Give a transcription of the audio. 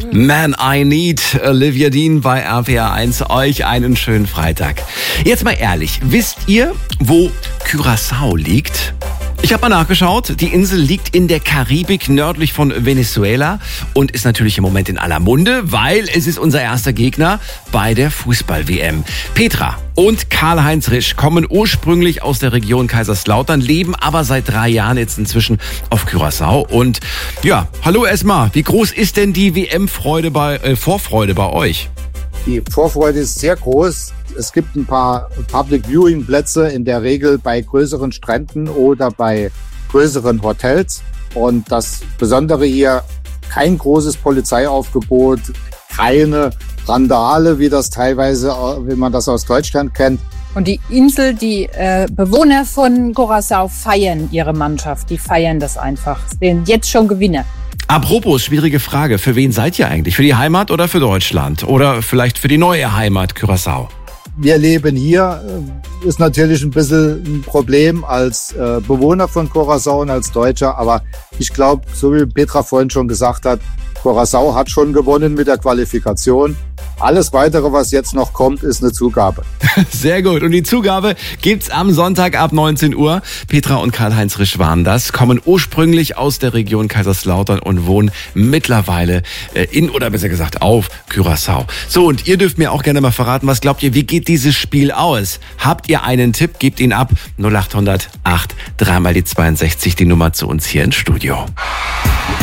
Man I Need, Olivia Dean bei RPR 1. Euch einen schönen Freitag. Jetzt mal ehrlich, wisst ihr, wo Curaçao liegt? Ich habe mal nachgeschaut. Die Insel liegt in der Karibik nördlich von Venezuela und ist natürlich im Moment in aller Munde, weil es ist unser erster Gegner bei der Fußball-WM. Petra und Karl-Heinz Risch kommen ursprünglich aus der Region Kaiserslautern, leben aber seit 3 Jahren jetzt inzwischen auf Curaçao. Und ja, hallo erstmal. Wie groß ist denn die WM-Vorfreude bei euch? Die Vorfreude ist sehr groß. Es gibt ein paar Public Viewing Plätze, in der Regel bei größeren Stränden oder bei größeren Hotels. Und das Besondere hier, kein großes Polizeiaufgebot, keine Randale, wie man das aus Deutschland kennt. Und die Insel, die Bewohner von Curaçao feiern ihre Mannschaft. Die feiern das einfach. Sind jetzt schon Gewinner. Apropos, schwierige Frage. Für wen seid ihr eigentlich? Für die Heimat oder für Deutschland? Oder vielleicht für die neue Heimat Curaçao? Wir leben hier, ist natürlich ein bisschen ein Problem als Bewohner von Curaçao und als Deutscher. Aber ich glaube, so wie Petra vorhin schon gesagt hat, Curaçao hat schon gewonnen mit der Qualifikation. Alles Weitere, was jetzt noch kommt, ist eine Zugabe. Sehr gut. Und die Zugabe gibt's am Sonntag ab 19 Uhr. Petra und Karl-Heinz Risch waren das, kommen ursprünglich aus der Region Kaiserslautern und wohnen mittlerweile oder besser gesagt auf Curaçao. So, und ihr dürft mir auch gerne mal verraten, was glaubt ihr, wie geht dieses Spiel aus? Habt ihr einen Tipp? Gebt ihn ab. 0800 8 3 mal die 62, die Nummer zu uns hier ins Studio.